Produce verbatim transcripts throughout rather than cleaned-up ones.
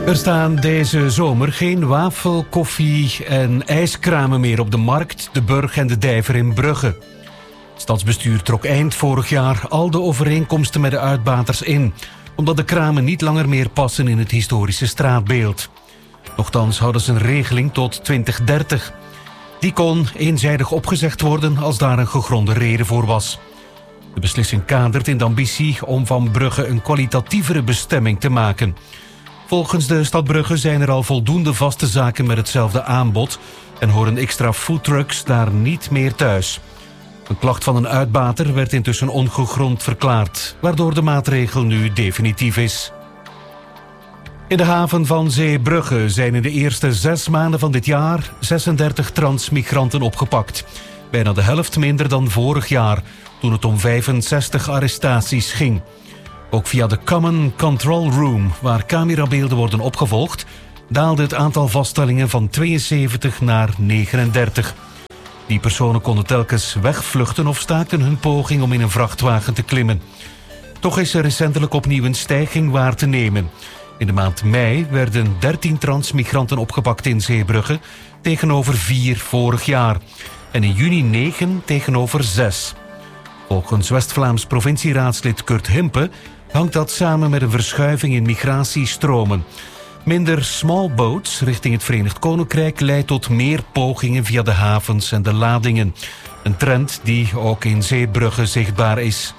Er staan deze zomer geen wafel, koffie en ijskramen meer op de Markt, de Burg en de Dijver in Brugge. Het stadsbestuur trok eind vorig jaar al de overeenkomsten met de uitbaters in, omdat de kramen niet langer meer passen in het historische straatbeeld. Nochtans hadden ze een regeling tot twintig dertig. Die kon eenzijdig opgezegd worden als daar een gegronde reden voor was. De beslissing kadert in de ambitie om van Brugge een kwalitatievere bestemming te maken. Volgens de stad Brugge zijn er al voldoende vaste zaken met hetzelfde aanbod en horen extra foodtrucks daar niet meer thuis. Een klacht van een uitbater werd intussen ongegrond verklaard, waardoor de maatregel nu definitief is. In de haven van Zeebrugge zijn in de eerste zes maanden van dit jaar zesendertig transmigranten opgepakt. Bijna de helft minder dan vorig jaar, toen het om vijfenzestig arrestaties ging. Ook via de Common Control Room, waar camerabeelden worden opgevolgd, daalde het aantal vaststellingen van tweeënzeventig naar negenendertig. Die personen konden telkens wegvluchten of staakten hun poging om in een vrachtwagen te klimmen. Toch is er recentelijk opnieuw een stijging waar te nemen. In de maand mei werden dertien transmigranten opgepakt in Zeebrugge, tegenover vier vorig jaar. En in juni negen tegenover zes. Volgens West-Vlaams provincieraadslid Kurt Himpe hangt dat samen met een verschuiving in migratiestromen. Minder small boats richting het Verenigd Koninkrijk leidt tot meer pogingen via de havens en de ladingen. Een trend die ook in Zeebrugge zichtbaar is.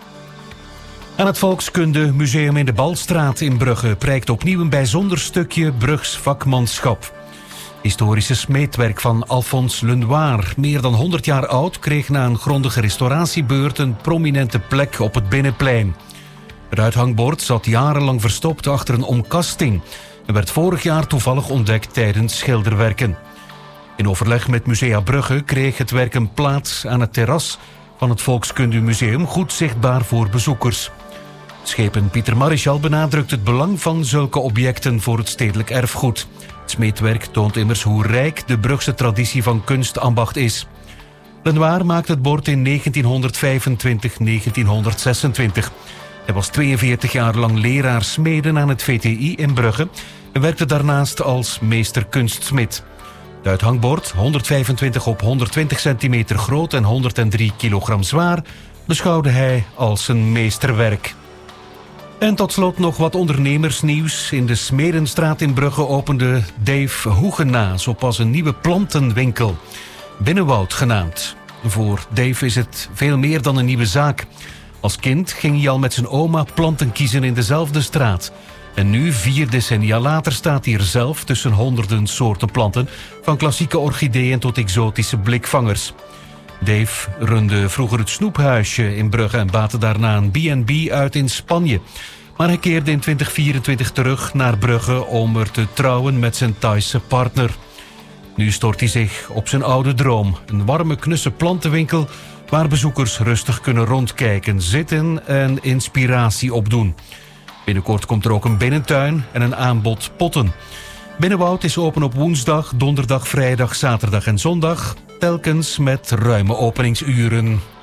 Aan het Volkskundemuseum in de Balstraat in Brugge prijkt opnieuw een bijzonder stukje Brugs vakmanschap. Historische smeedwerk van Alphonse Lenoir, meer dan honderd jaar oud, kreeg na een grondige restauratiebeurt een prominente plek op het binnenplein. Het uithangbord zat jarenlang verstopt achter een omkasting en werd vorig jaar toevallig ontdekt tijdens schilderwerken. In overleg met Musea Brugge kreeg het werk een plaats aan het terras van het Volkskundemuseum, goed zichtbaar voor bezoekers. Schepen Pieter Marichal benadrukt het belang van zulke objecten voor het stedelijk erfgoed. Het smeedwerk toont immers hoe rijk de Brugse traditie van kunstambacht is. Lenoir maakte het bord in negentienhonderdvijfentwintig tot negentienhonderdzesentwintig. Hij was tweeënveertig jaar lang leraar smeden aan het V T I in Brugge en werkte daarnaast als meester kunstsmid. Het uithangbord, honderdvijfentwintig op honderdtwintig centimeter groot en honderddrie kilogram zwaar, beschouwde hij als een meesterwerk. En tot slot nog wat ondernemersnieuws. In de Smedenstraat in Brugge opende Dave Hoegena zo pas een nieuwe plantenwinkel, Binnenwoud genaamd. Voor Dave is het veel meer dan een nieuwe zaak. Als kind ging hij al met zijn oma planten kiezen in dezelfde straat. En nu, vier decennia later, staat hij er zelf tussen honderden soorten planten, van klassieke orchideeën tot exotische blikvangers. Dave runde vroeger het snoephuisje in Brugge en baatte daarna een B en B uit in Spanje. Maar hij keerde in twintig vierentwintig terug naar Brugge om er te trouwen met zijn Thaise partner. Nu stort hij zich op zijn oude droom. Een warme, knusse plantenwinkel waar bezoekers rustig kunnen rondkijken, zitten en inspiratie opdoen. Binnenkort komt er ook een binnentuin en een aanbod potten. Binnenwoud is open op woensdag, donderdag, vrijdag, zaterdag en zondag, telkens met ruime openingsuren.